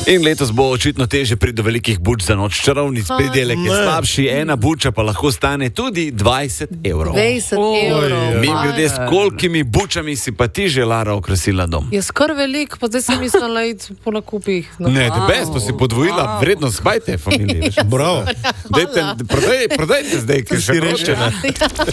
In letos bo očitno teže priti do velikih buč za noč čarovnic. Pridelek je slabši, ena buča pa lahko stane tudi 20 evrov. 20 evrov. Mimogrede, s kolikimi bučami si pa ti že, Lara, okrasila dom? Je skor velik, pa zdaj sem mislila iti po nakupih. Ne, debes, to si podvojila vrednost hvajte, familije. Bravo. Prodajte zdaj, ker še roče.